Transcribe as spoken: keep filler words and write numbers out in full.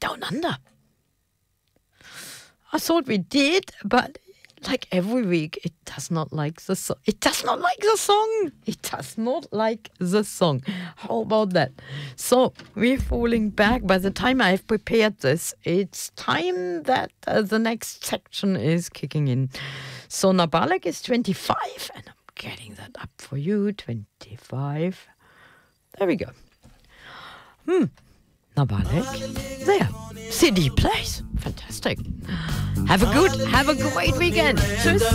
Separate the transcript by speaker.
Speaker 1: Down Under. I thought we did, but like every week, it does not like the song. It does not like the song. It does not like the song. How about that? So we're falling back. By the time I've prepared this, it's time that uh, the next section is kicking in. So Nabalek is twenty-five, and I'm getting that up for you. twenty-five. There we go. Hmm. Nabalek. There. C D plays. Fantastic. Have a good, have a great weekend. Tschüss.